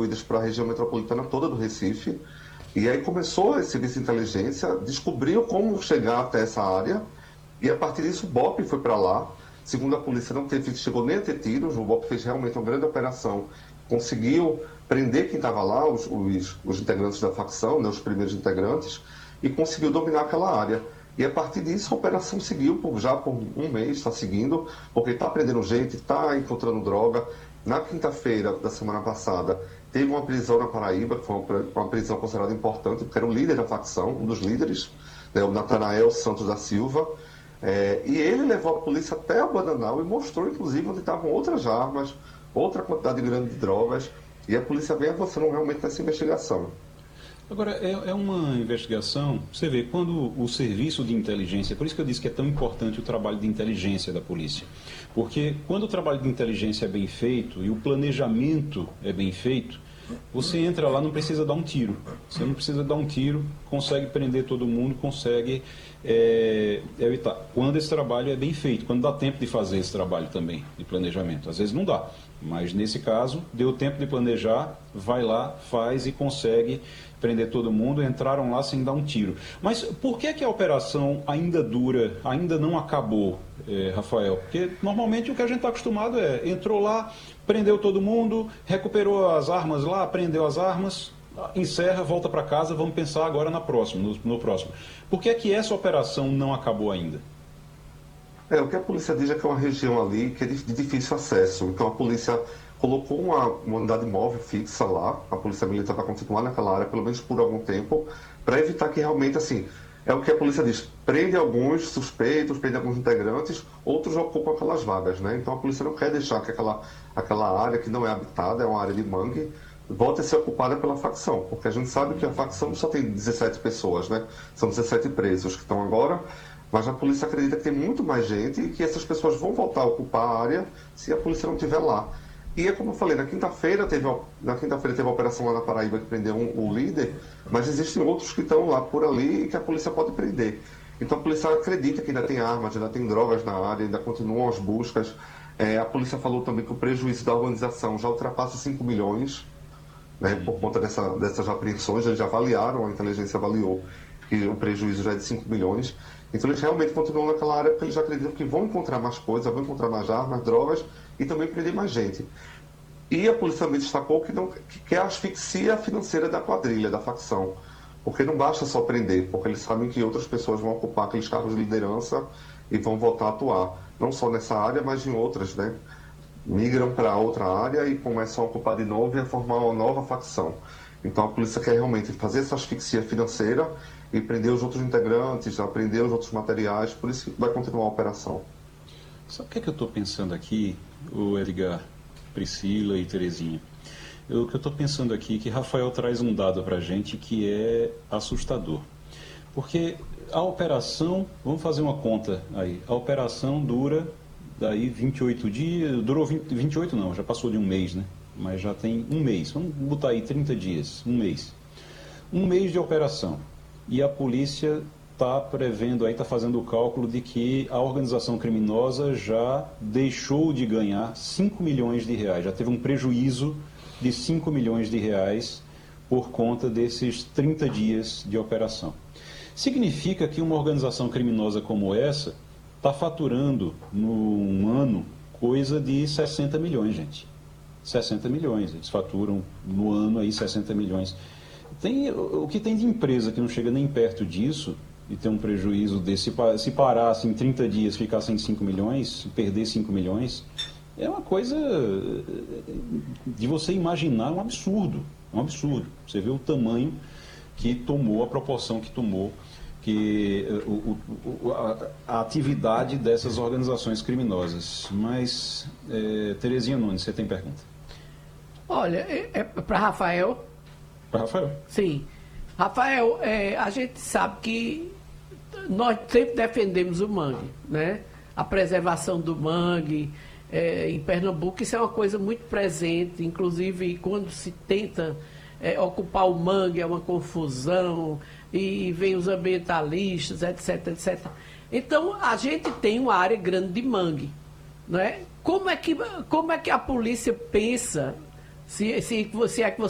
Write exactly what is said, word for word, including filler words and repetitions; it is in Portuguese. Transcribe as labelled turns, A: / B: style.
A: distribuídas para a região metropolitana toda do Recife. E aí começou esse serviço de inteligência, descobriu como chegar até essa área, e a partir disso o B O P foi para lá. Segundo a polícia, não teve, chegou nem a ter tiros, o B O P fez realmente uma grande operação, conseguiu prender quem estava lá, os, os, os integrantes da facção, né, os primeiros integrantes, e conseguiu dominar aquela área. E a partir disso a operação seguiu por, já por um mês, está seguindo, porque está prendendo gente, está encontrando droga. Na quinta-feira da semana passada, teve uma prisão na Paraíba, que foi uma, uma prisão considerada importante, porque era o líder da facção, um dos líderes, né, o Natanael Santos da Silva. É, e ele levou a polícia até o Bananal e mostrou, inclusive, onde estavam outras armas, outra quantidade grande de drogas, e a polícia vem avançando realmente nessa investigação.
B: Agora, é, é uma investigação, você vê, quando o serviço de inteligência, por isso que eu disse que é tão importante o trabalho de inteligência da polícia, porque quando o trabalho de inteligência é bem feito e o planejamento é bem feito, você entra lá, não precisa dar um tiro, você não precisa dar um tiro, consegue prender todo mundo, consegue é, evitar. Quando esse trabalho é bem feito, quando dá tempo de fazer esse trabalho também, de planejamento, às vezes não dá. Mas, nesse caso, deu tempo de planejar, vai lá, faz e consegue prender todo mundo. Entraram lá sem dar um tiro. Mas por que que a operação ainda dura, ainda não acabou, eh, Rafael? Porque, normalmente, o que a gente está acostumado é, entrou lá, prendeu todo mundo, recuperou as armas lá, prendeu as armas, encerra, volta para casa, vamos pensar agora na próxima, no, no próximo. Por que que essa operação não acabou ainda?
A: É, o que a polícia diz é que é uma região ali que é de, de difícil acesso. Então a polícia colocou uma, uma unidade móvel fixa lá, a polícia militar vai continuar naquela área, pelo menos por algum tempo, para evitar que realmente, assim, é o que a polícia diz, prende alguns suspeitos, prende alguns integrantes, outros ocupam aquelas vagas, né? Então a polícia não quer deixar que aquela, aquela área que não é habitada, é uma área de mangue, volte a ser ocupada pela facção, porque a gente sabe que a facção só tem dezessete pessoas, né? São dezessete presos que estão agora. Mas a polícia acredita que tem muito mais gente e que essas pessoas vão voltar a ocupar a área se a polícia não estiver lá. E é como eu falei, na quinta-feira teve, na quinta-feira teve a operação lá na Paraíba que prendeu um, o líder, mas existem outros que estão lá por ali e que a polícia pode prender. Então a polícia acredita que ainda tem armas, ainda tem drogas na área, ainda continuam as buscas. É, a polícia falou também que o prejuízo da organização já ultrapassa cinco milhões, né, por conta dessa, dessas apreensões. Eles já avaliaram, a inteligência avaliou que o prejuízo já é de cinco milhões. Então eles realmente continuam naquela área porque eles já acreditam que vão encontrar mais coisas, vão encontrar mais armas, drogas e também prender mais gente. E a polícia também destacou que, não, que quer a asfixia financeira da quadrilha, da facção. Porque não basta só prender, porque eles sabem que outras pessoas vão ocupar aqueles cargos de liderança e vão voltar a atuar. Não só nessa área, mas em outras, né? Migram para outra área e começam a ocupar de novo e a formar uma nova facção. Então a polícia quer realmente fazer essa asfixia financeira e prender os outros integrantes, aprender os outros materiais, por isso que vai continuar a operação.
B: Sabe o que é que eu estou pensando aqui, o Edgar, Priscila e Terezinha? Eu, o que eu estou pensando aqui é que Rafael traz um dado para a gente que é assustador. Porque a operação, vamos fazer uma conta aí, a operação dura daí vinte e oito dias, durou vinte, vinte e oito não, já passou de um mês, né? Mas já tem um mês, vamos botar aí trinta dias, um mês. Um mês de operação. E a polícia está prevendo, aí está fazendo o cálculo de que a organização criminosa já deixou de ganhar cinco milhões de reais, já teve um prejuízo de cinco milhões de reais por conta desses trinta dias de operação. Significa que uma organização criminosa como essa está faturando num ano coisa de sessenta milhões, gente. sessenta milhões, eles faturam no ano aí sessenta milhões. Tem, o que tem de empresa que não chega nem perto disso e tem um prejuízo desse, se parasse em trinta dias, ficar sem cinco milhões, perder cinco milhões, é uma coisa de você imaginar, um absurdo, um absurdo. Você vê o tamanho que tomou, a proporção que tomou, que o, o, a, a atividade dessas organizações criminosas. Mas, é, Terezinha Nunes, você tem pergunta?
C: Olha, é, é para Rafael.
B: Para Rafael?
C: Sim. Rafael, é, a gente sabe que nós sempre defendemos o mangue, né? A preservação do mangue. É, em Pernambuco isso é uma coisa muito presente, inclusive quando se tenta é, ocupar o mangue é uma confusão, e vem os ambientalistas, etc, etcétera. Então, a gente tem uma área grande de mangue, não é? Como é que, como é que a polícia pensa, se, se, se é que você